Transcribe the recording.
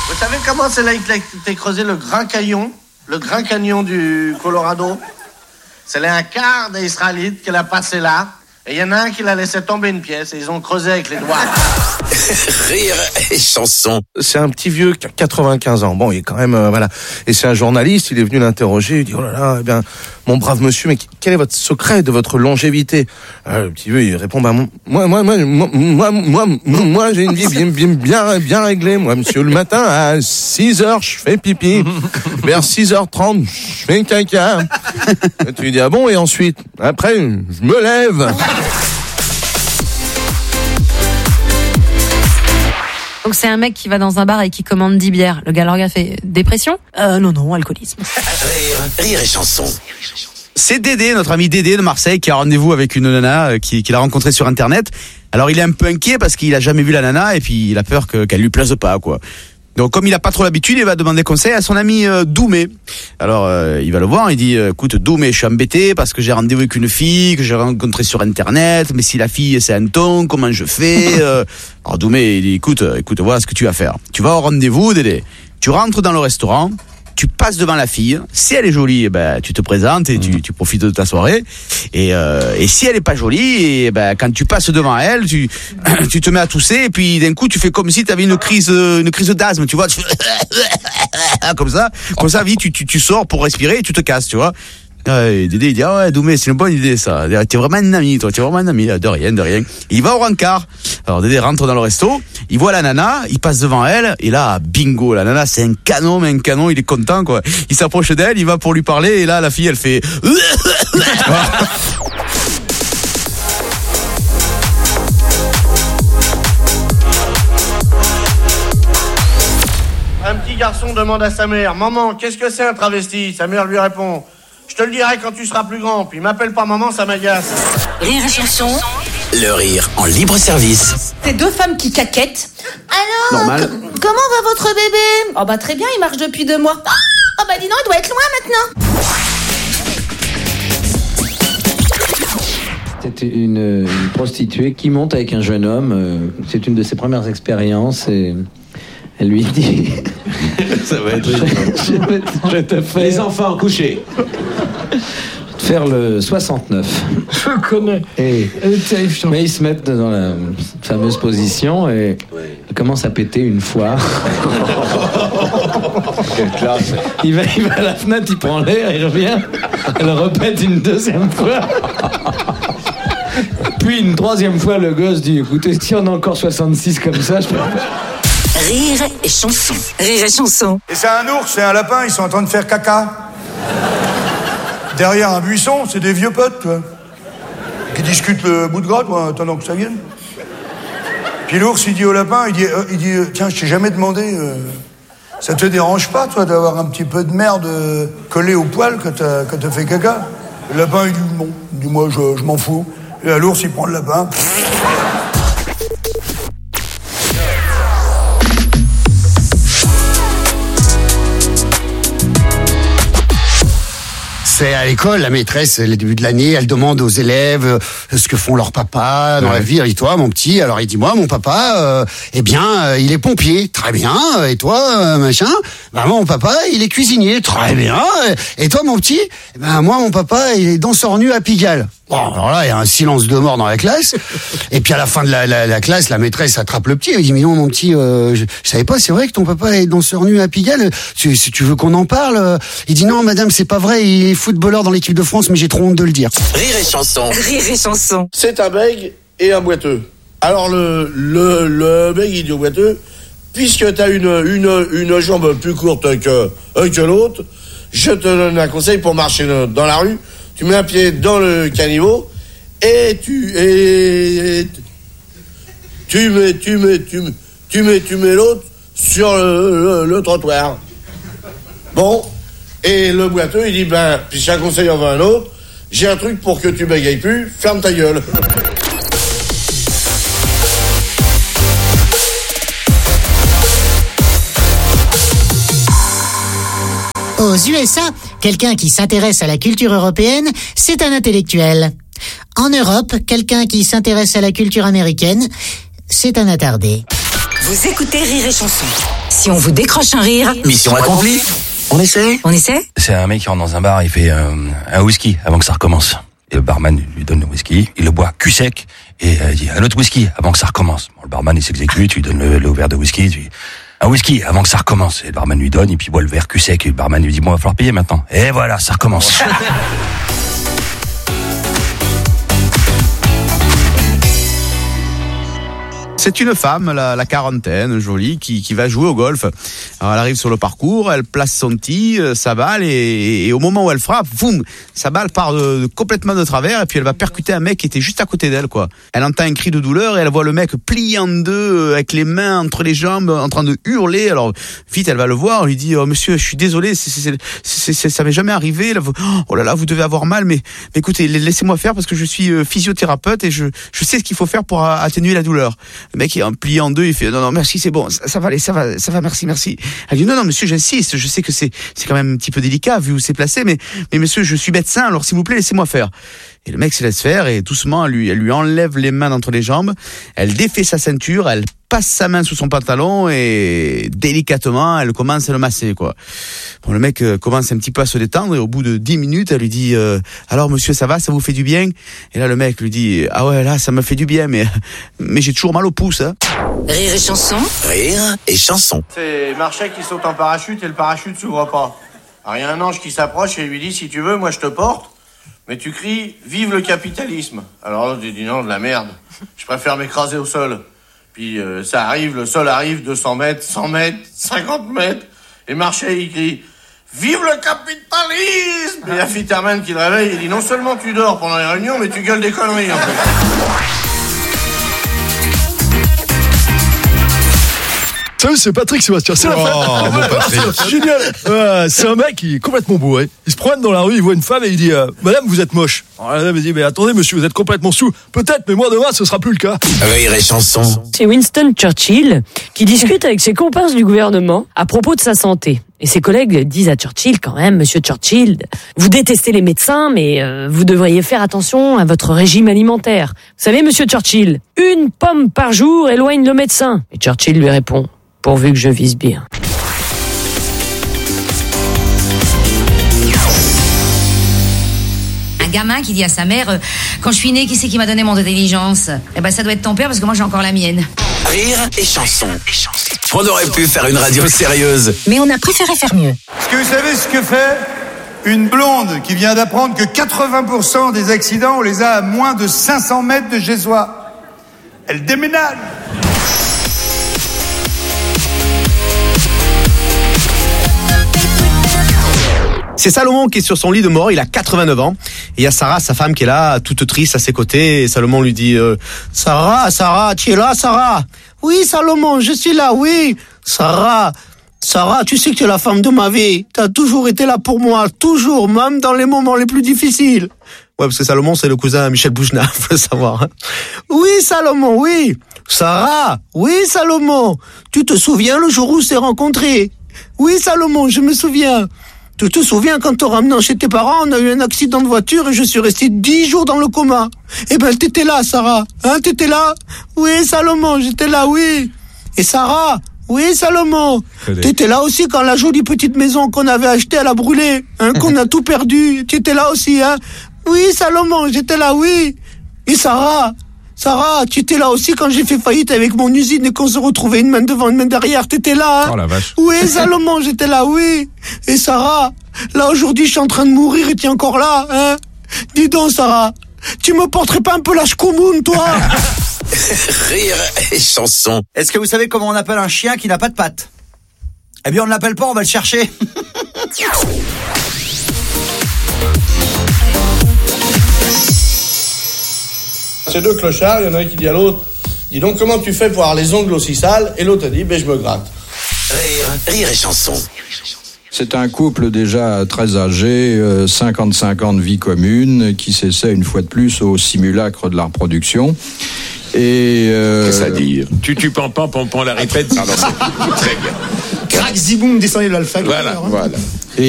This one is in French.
Vous savez comment c'est là qu'il a été creusé le Grand Canyon du Colorado? C'est là un quart des Israélites qui l'a passé là. Et il y en a un qui l'a laissé tomber une pièce et ils ont creusé avec les doigts. Rire et chanson. C'est un petit vieux qui a 95 ans. Bon, il est quand même, voilà. Et c'est un journaliste, il est venu l'interroger, il dit, oh là là, eh bien, mon brave monsieur, mais quel est votre secret de votre longévité? Le petit vieux, il répond, bah, moi, j'ai une vie bien réglée. Moi, monsieur, le matin, à 6h, je fais pipi. Vers 6h30, je fais caca. Et tu lui dis, ah bon, et ensuite? Après, je me lève. Donc c'est un mec qui va dans un bar et qui commande 10 bières. Le gars leur a fait dépression? Non, alcoolisme. Rire et chanson. C'est Dédé, notre ami Dédé de Marseille, qui a rendez-vous avec une nana qu'il a rencontrée sur Internet. Alors il est un peu inquiet parce qu'il a jamais vu la nana et puis il a peur qu'elle lui plaise pas, quoi. Donc comme il a pas trop l'habitude, il va demander conseil à son ami Doumé. Alors il va le voir, il dit, écoute Doumé, je suis embêté parce que j'ai rendez-vous avec une fille que j'ai rencontrée sur Internet, mais si la fille c'est un ton, comment je fais? Alors Doumé il dit, écoute, voilà ce que tu vas faire. Tu vas au rendez-vous, Dédé. Tu rentres dans le restaurant, tu passes devant la fille. Si elle est jolie, eh ben tu te présentes et tu profites de ta soirée. Et si elle est pas jolie, et ben quand tu passes devant elle, tu te mets à tousser et puis d'un coup tu fais comme si tu avais une crise d'asthme, tu vois. Comme ça, vite tu sors pour respirer et tu te casses, tu vois. Et Dédé il dit, ah ouais Doumé, c'est une bonne idée ça, t'es vraiment un ami toi, de rien. Il va au rencard. Alors Dédé rentre dans le resto, il voit la nana, il passe devant elle et là bingo, la nana c'est un canon, il est content quoi. Il s'approche d'elle, il va pour lui parler et là la fille elle fait Un petit garçon demande à sa mère, maman, qu'est-ce que c'est un travesti? Sa mère lui répond, je te le dirai quand tu seras plus grand, puis m'appelle pas maman, ça m'agace. Rire et chanson. Le rire en libre service. C'est deux femmes qui caquettent. Alors, Normal. Comment va votre bébé? Oh bah très bien, il marche depuis 2 mois. Oh bah dis donc, il doit être loin maintenant. C'est une prostituée qui monte avec un jeune homme. C'est une de ses premières expériences et elle lui dit ça va être je te fais les enfants couchés. Faire le 69. Je connais. Mais ils se mettent dans la fameuse position et ils commencent à péter une fois. Quelle classe. Il va à la fenêtre, il prend l'air, il revient, elle répète une deuxième fois. Puis une troisième fois, le gosse dit, écoutez, si on a encore 66 comme ça, je peux... Rire et chanson. Rire et chanson. Et c'est un ours et un lapin, ils sont en train de faire caca. Derrière un buisson, c'est des vieux potes, quoi. Qui discutent le bout de gras, toi, en attendant que ça vienne. Puis l'ours, il dit au lapin, il dit tiens, je t'ai jamais demandé, ça te dérange pas, toi, d'avoir un petit peu de merde collée au poil quand t'as fait caca? Le lapin, il dit non. Il dit, moi, je m'en fous. Et là, l'ours, il prend le lapin. C'est à l'école, la maîtresse, le début de l'année, elle demande aux élèves ce que font leurs papas dans la vie. Et toi, mon petit, alors il dit, moi, mon papa, il est pompier. Très bien. Et toi, machin? Ben, moi, mon papa, il est cuisinier. Très bien. Et toi, mon petit? Ben, moi, mon papa, il est danseur nu à Pigalle. Bon, alors là, il y a un silence de mort dans la classe. Et puis à la fin de la classe, la maîtresse attrape le petit. Elle dit, mais non, mon petit, je savais pas, c'est vrai que ton papa est danseur nu à Pigalle. Si tu veux qu'on en parle? Il dit, non, madame, c'est pas vrai, il est footballeur dans l'équipe de France, mais j'ai trop honte de le dire. Rire et chanson. Rire et chanson. C'est un bègue et un boiteux. Alors le bègue, il dit au boiteux, puisque t'as une jambe plus courte que l'autre, je te donne un conseil pour marcher dans la rue. Tu mets un pied dans le caniveau et tu mets l'autre sur le trottoir. Bon, et le boiteux il dit puis si un conseil en veut un autre, j'ai un truc pour que tu bégayes plus, ferme ta gueule. Aux USA, quelqu'un qui s'intéresse à la culture européenne, c'est un intellectuel. En Europe, quelqu'un qui s'intéresse à la culture américaine, c'est un attardé. Vous écoutez Rire et Chanson. Si on vous décroche un rire... Mission accomplie. On essaie. C'est un mec qui rentre dans un bar, il fait un whisky avant que ça recommence. Et le barman lui donne le whisky, il le boit cul sec, et il dit un autre whisky avant que ça recommence. Bon, le barman il s'exécute, il lui donne le verre de whisky, il dit un whisky avant que ça recommence. Et le barman lui donne, et puis il boit le verre cul sec, et le barman lui dit bon, il va falloir payer maintenant. Et voilà, ça recommence. C'est une femme, la quarantaine, jolie, qui va jouer au golf. Alors elle arrive sur le parcours, elle place son tee, sa balle, et au moment où elle frappe, boum, sa balle part complètement de travers, et puis elle va percuter un mec qui était juste à côté d'elle, quoi. Elle entend un cri de douleur, et elle voit le mec plié en deux, avec les mains entre les jambes, en train de hurler. Alors vite, elle va le voir, elle lui dit, oh monsieur, je suis désolé, ça m'est jamais arrivé. Oh là là, vous devez avoir mal, mais écoutez, laissez-moi faire parce que je suis physiothérapeute et je sais ce qu'il faut faire pour atténuer la douleur. Le mec est plié en deux, il fait non merci, c'est bon, ça va aller, ça va, merci. Elle dit non monsieur, j'insiste, je sais que c'est quand même un petit peu délicat vu où c'est placé, mais monsieur, je suis médecin, alors s'il vous plaît, laissez-moi faire. Et le mec se laisse faire, et doucement elle lui enlève les mains d'entre les jambes, elle défait sa ceinture, elle passe sa main sous son pantalon, et délicatement elle commence à le masser, quoi. Bon, le mec commence un petit peu à se détendre, et au bout de 10 minutes elle lui dit alors monsieur, ça va, ça vous fait du bien? Et là le mec lui dit ah ouais, là ça me fait du bien, mais j'ai toujours mal au pouce, hein. Rire et Chanson. Rire et Chanson. C'est Marchais qui saute en parachute et le parachute s'ouvre pas. Alors il y a un ange qui s'approche et lui dit si tu veux, moi je te porte, mais tu cries vive le capitalisme. Alors l'autre dit non, de la merde, je préfère m'écraser au sol. Puis ça arrive, le sol arrive, 200 mètres, 100 mètres, 50 mètres, et Marchais il crie vive le capitalisme. Et il y a Fitterman qui le réveille, il dit non seulement tu dors pendant les réunions, mais tu gueules des conneries en fait. Salut, c'est Patrick Sébastien, c'est la fête. Mon Patrick. C'est génial. C'est un mec qui est complètement bourré. Il se promène dans la rue, il voit une femme et il dit madame, vous êtes moche. Alors la dame dit mais attendez monsieur, vous êtes complètement sous. Peut-être, mais moi demain ce sera plus le cas. Rire et Chanson. C'est Winston Churchill qui discute avec ses comparses du gouvernement à propos de sa santé. Et ses collègues disent à Churchill quand même, monsieur Churchill, vous détestez les médecins, mais vous devriez faire attention à votre régime alimentaire. Vous savez, monsieur Churchill, une pomme par jour éloigne le médecin. Et Churchill lui répond, pourvu que je vise bien. Un gamin qui dit à sa mère quand je suis né, qui c'est qui m'a donné mon intelligence? Eh ben ça doit être ton père parce que moi j'ai encore la mienne. Rire et Chanson. On aurait pu faire une radio sérieuse, Mais on a préféré faire mieux. Est-ce que vous savez ce que fait une blonde qui vient d'apprendre que 80% des accidents, on les a à moins de 500 mètres de chez soi? Elle déménage. C'est Salomon qui est sur son lit de mort, il a 89 ans. Et il y a Sarah, sa femme, qui est là, toute triste à ses côtés. Et Salomon lui dit Sarah, tu es là, Sarah? Oui, Salomon, je suis là, oui. Sarah, tu sais que tu es la femme de ma vie. Tu as toujours été là pour moi, toujours, même dans les moments les plus difficiles. Ouais, parce que Salomon, c'est le cousin de Michel Boujna, faut le savoir. Hein. Oui, Salomon, oui. Sarah, oui, Salomon. Tu te souviens le jour où on s'est rencontrés? Oui, Salomon, je me souviens. Tu te souviens quand te ramenant chez tes parents, on a eu un accident de voiture et je suis resté 10 jours dans le coma. Eh ben, t'étais là, Sarah. Hein, t'étais là? Oui, Salomon, j'étais là, oui. Et Sarah? Oui, Salomon. T'étais là aussi quand la jolie petite maison qu'on avait achetée, elle a brûlé. Hein, qu'on a tout perdu. T'étais là aussi, hein? Oui, Salomon, j'étais là, oui. Et Sarah, tu étais là aussi quand j'ai fait faillite avec mon usine et qu'on se retrouvait une main devant, une main derrière. T'étais là, hein? Oh la vache. Oui, Salomon, j'étais là, oui. Et Sarah, là aujourd'hui, je suis en train de mourir et tu es encore là, hein? Dis donc, Sarah, tu me porterais pas un peu la schkoumoun, toi? Rire et Chanson. Est-ce que vous savez comment on appelle un chien qui n'a pas de pattes? Eh bien, on ne l'appelle pas, on va le chercher. Ces deux clochards, il y en a un qui dit à l'autre, dis donc comment tu fais pour avoir les ongles aussi sales? Et l'autre a dit, je me gratte. Rire et Chanson. C'est un couple déjà très âgé, 55 ans de vie commune, qui s'essaie une fois de plus au simulacre de la reproduction. Et qu'est-ce à dire? Tu pam, la répète. Pardon. Très bien. Crac, ziboum, descendez de l'alpha. Voilà.